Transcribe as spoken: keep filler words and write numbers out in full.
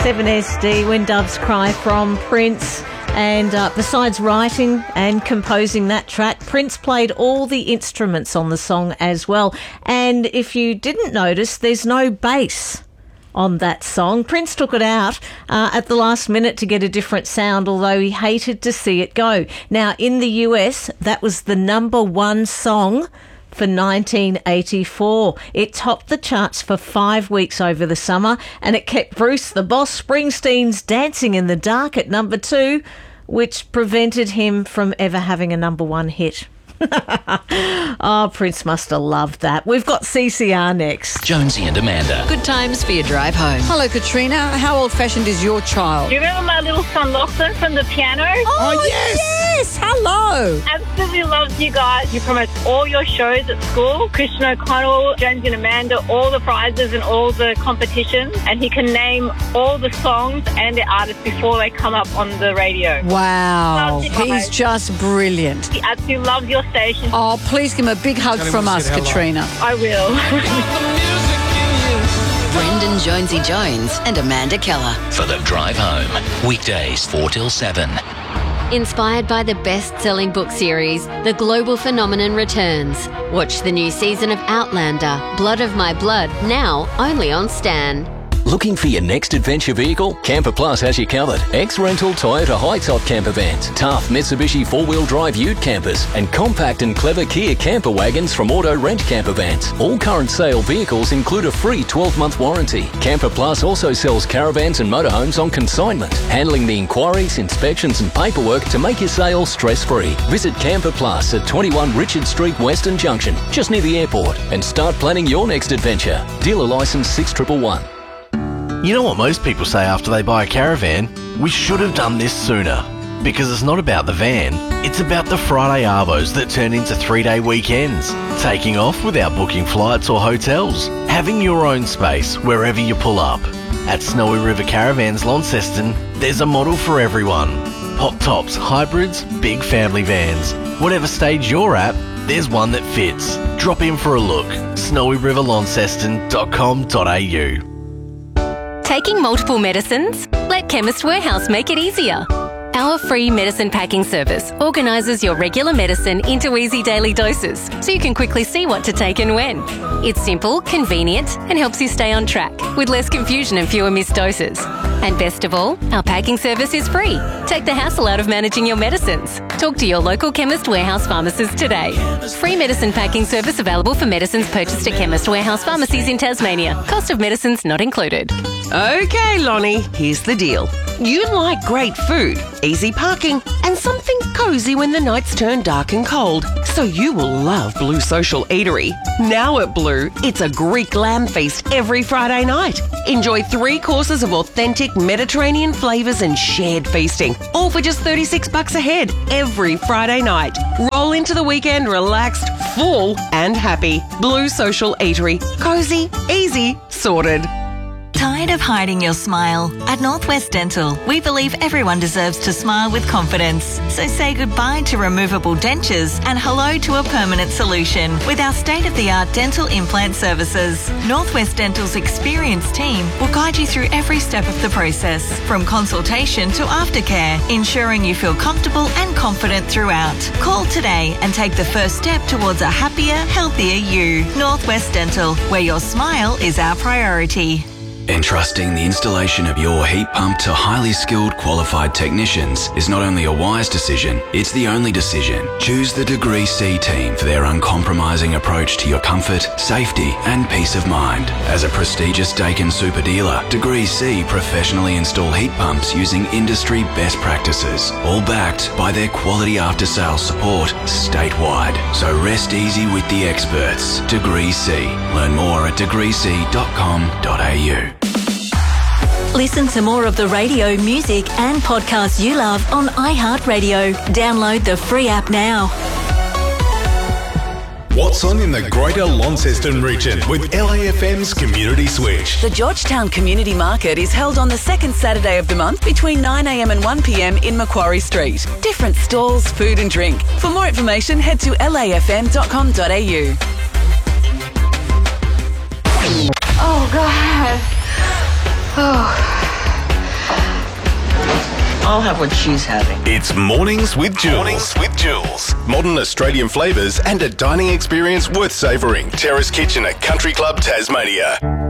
seven S D, When Doves Cry from Prince. And uh, besides writing and composing that track, Prince played all the instruments on the song as well. And if you didn't notice, there's no bass on that song. Prince took it out uh, at the last minute to get a different sound, although he hated to see it go. Now, in the U S, that was the number one song for nineteen eighty-four. It topped the charts for five weeks over the summer, and it kept Bruce the Boss Springsteen's Dancing in the Dark at number two, which prevented him from ever having a number one hit. Oh, Prince must have loved that. We've got C C R next. Jonesy and Amanda. Good times for your drive home. Hello, Katrina. How old-fashioned is your child? Do you remember my little son Lachlan from the piano? Oh, Oh, yes! yes! Hello! Absolutely loves you guys. You promote all your shows at school. Christian O'Connell, Jonesy and Amanda, all the prizes and all the competitions. And he can name all the songs and the artists before they come up on the radio. Wow. Loves you He's guys. just brilliant. He absolutely loves your station. Oh, please give him a big hug Tell him from we us, said hello. Katrina. I will. Brendan Jonesy Jones and Amanda Keller. For the drive home. Weekdays four till seven. Inspired by the best-selling book series, The Global Phenomenon returns. Watch the new season of Outlander, Blood of My Blood, now only on Stan. Looking for your next adventure vehicle? Camper Plus has you covered. X-Rental Toyota high-top camper vans, tough Mitsubishi four-wheel drive ute campers, and compact and clever Kia camper wagons from Auto Rent Camper Vans. All current sale vehicles include a free twelve-month warranty. Camper Plus also sells caravans and motorhomes on consignment, handling the inquiries, inspections and paperwork to make your sale stress-free. Visit Camper Plus at twenty-one Richard Street, Western Junction, just near the airport, and start planning your next adventure. Dealer license six one one one. You know what most people say after they buy a caravan? We should have done this sooner. Because it's not about the van, it's about the Friday Arvos that turn into three-day weekends. Taking off without booking flights or hotels. Having your own space wherever you pull up. At Snowy River Caravans Launceston, there's a model for everyone. Pop tops, hybrids, big family vans. Whatever stage you're at, there's one that fits. Drop in for a look. snowy river launceston dot com dot a u. Taking multiple medicines? Let Chemist Warehouse make it easier. Our free medicine packing service organises your regular medicine into easy daily doses so you can quickly see what to take and when. It's simple, convenient and helps you stay on track with less confusion and fewer missed doses. And best of all, our packing service is free. Take the hassle out of managing your medicines. Talk to your local Chemist Warehouse pharmacist today. Free medicine packing service available for medicines purchased at Chemist Warehouse pharmacies in Tasmania. Cost of medicines not included. Okay, Lonnie, here's the deal. You like great food, easy parking, and something cosy when the nights turn dark and cold. So you will love Blue Social Eatery. Now at Blue, it's a Greek lamb feast every Friday night. Enjoy three courses of authentic Mediterranean flavours and shared feasting, all for just thirty-six bucks a head every Friday night. Roll into the weekend relaxed, full and happy. Blue Social Eatery. Cosy, easy, sorted. Tired of hiding your smile? At Northwest Dental, we believe everyone deserves to smile with confidence. So say goodbye to removable dentures and hello to a permanent solution with our state-of-the-art dental implant services. Northwest Dental's experienced team will guide you through every step of the process, from consultation to aftercare, ensuring you feel comfortable and confident throughout. Call today and take the first step towards a happier, healthier you. Northwest Dental, where your smile is our priority. Entrusting the installation of your heat pump to highly skilled, qualified technicians is not only a wise decision, it's the only decision. Choose the Degree C team for their uncompromising approach to your comfort, safety and peace of mind. As a prestigious Daikin super dealer, Degree C professionally install heat pumps using industry best practices, all backed by their quality after-sales support statewide. So rest easy with the experts. Degree C. Learn more at degree c dot com dot a u. Listen to more of the radio, music and podcasts you love on iHeartRadio. Download the free app now. What's on in the Greater Launceston region with L A F M's Community Switch. The Georgetown Community Market is held on the second Saturday of the month between nine a m and one p m in Macquarie Street. Different stalls, food and drink. For more information, head to l a f m dot com dot a u. Oh, God. Oh. I'll have what she's having. It's Mornings with Jules. Mornings with Jules. Modern Australian flavours and a dining experience worth savouring. Terrace Kitchen at Country Club Tasmania.